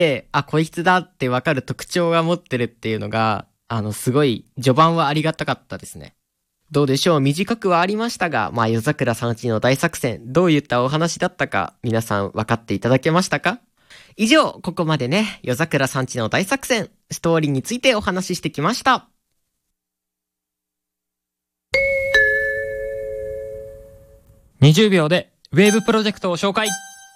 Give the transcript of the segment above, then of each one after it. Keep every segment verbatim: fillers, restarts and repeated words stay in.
で、あ、こいつだってわかる特徴が持ってるっていうのが、あの、すごい、序盤はありがたかったですね。どうでしょう、短くはありましたが、まあ、夜桜さんちの大作戦、どういったお話だったか、皆さん分かっていただけましたか？以上、ここまでね、夜桜さんちの大作戦、ストーリーについてお話ししてきました。 にじゅうびょうでウェーブプロジェクトを紹介。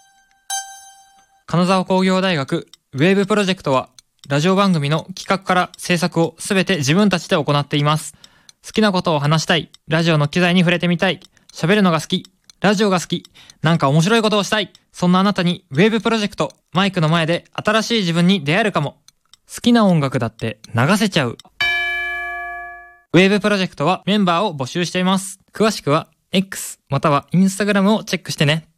金沢工業大学ウェーブプロジェクトは、ラジオ番組の企画から制作をすべて自分たちで行っています。好きなことを話したい、ラジオの機材に触れてみたい、喋るのが好き、ラジオが好き、なんか面白いことをしたい、そんなあなたにウェーブプロジェクト、マイクの前で新しい自分に出会えるかも。好きな音楽だって流せちゃう。ウェーブプロジェクトはメンバーを募集しています。詳しくは X または Instagram をチェックしてね。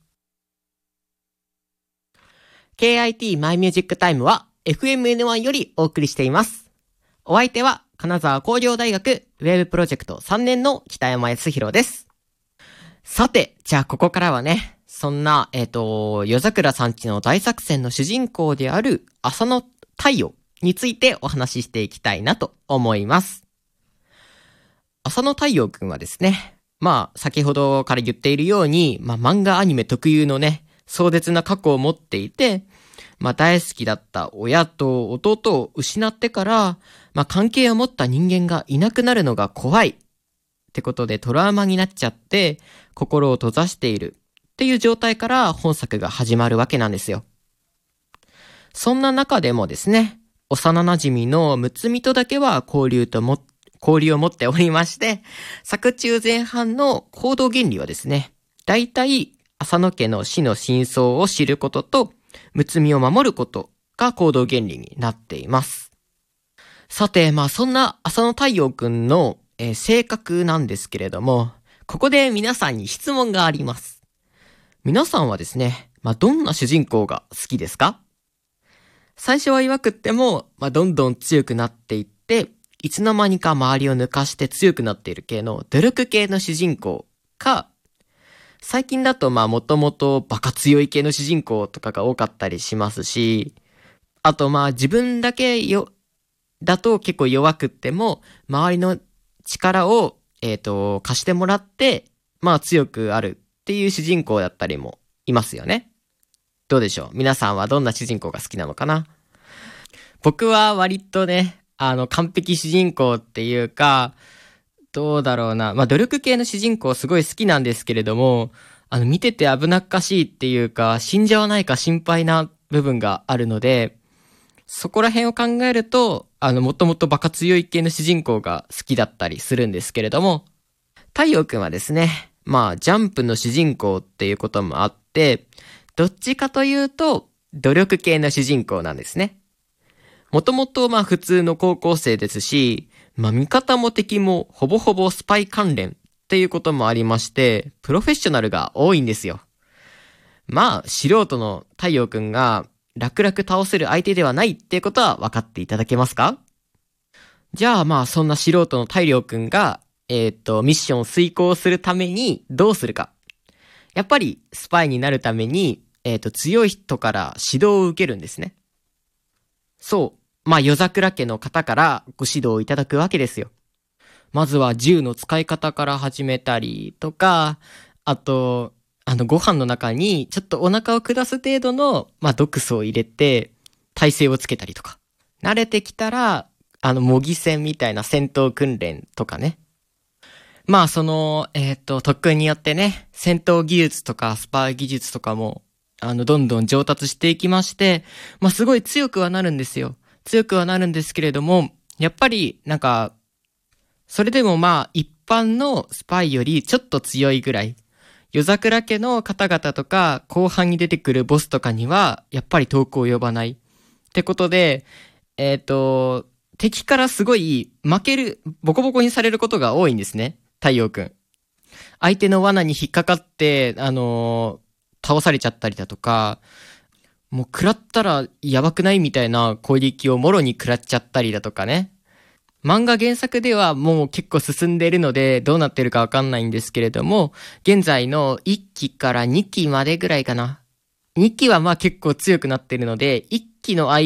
ケーアイティー マイミュージックタイムは エフエムエヌワン よりお送りしています。お相手は金沢工業大学ウェブプロジェクトさんねんの北山康弘です。さて、じゃあここからはね、そんな、えっと、夜桜さんちの大作戦の主人公である浅野太陽についてお話ししていきたいなと思います。浅野太陽くんはですね、まあ先ほどから言っているように、まあ漫画アニメ特有のね、壮絶な過去を持っていて、まあ大好きだった親と弟を失ってから、まあ関係を持った人間がいなくなるのが怖いってことでトラウマになっちゃって心を閉ざしているっていう状態から本作が始まるわけなんですよ。そんな中でもですね、幼馴染のむつみとだけは交流とも、交流を持っておりまして、作中前半の行動原理はですね、だいたい浅野家の死の真相を知ることと、むつみを守ることが行動原理になっています。さて、まあそんな浅野太陽くんの、えー、性格なんですけれども、ここで皆さんに質問があります。皆さんはですね、まあどんな主人公が好きですか？最初は弱くっても、まあどんどん強くなっていって、いつの間にか周りを抜かして強くなっている系の努力系の主人公か、最近だとまあもともとバカ強い系の主人公とかが多かったりしますし、あとまあ自分だけよ、だと結構弱くっても、周りの力を、えっと、貸してもらって、まあ強くあるっていう主人公だったりもいますよね。どうでしょう？皆さんはどんな主人公が好きなのかな？僕は割とね、あの完璧主人公っていうか、どうだろうな。まあ、努力系の主人公すごい好きなんですけれども、あの、見てて危なっかしいっていうか、死んじゃわないか心配な部分があるので、そこら辺を考えると、あの、もともとバカ強い系の主人公が好きだったりするんですけれども、太陽くんはですね、まあ、ジャンプの主人公っていうこともあって、どっちかというと、努力系の主人公なんですね。もともとまあ普通の高校生ですし、まあ味方も敵もほぼほぼスパイ関連っていうこともありまして、プロフェッショナルが多いんですよ。まあ素人の太陽くんが楽々倒せる相手ではないっていうことは分かっていただけますか？じゃあまあそんな素人の太陽くんが、えっとミッションを遂行するためにどうするか。やっぱりスパイになるために、えっと強い人から指導を受けるんですね。そう。まあ、夜桜家の方からご指導いただくわけですよ。まずは銃の使い方から始めたりとか、あと、あの、ご飯の中にちょっとお腹を下す程度の、まあ、毒素を入れて、耐性をつけたりとか。慣れてきたら、あの、模擬戦みたいな戦闘訓練とかね。まあ、その、えっと、特訓によってね、戦闘技術とかスパイ技術とかも、あの、どんどん上達していきまして、まあ、すごい強くはなるんですよ。強くはなるんですけれども、やっぱり、なんか、それでもまあ、一般のスパイよりちょっと強いぐらい、夜桜家の方々とか、後半に出てくるボスとかには、やっぱり遠く及ばない。ってことで、えっと、敵からすごい負ける、ボコボコにされることが多いんですね。太陽くん。相手の罠に引っかかって、あのー、倒されちゃったりだとか、もう食らったらやばくないみたいな攻撃をもろに食らっちゃったりだとかね。漫画原作ではもう結構進んでいるのでどうなってるかわかんないんですけれども、現在のいっきからにきまでぐらいかな。 にきはまあ結構強くなってるので、いっきの間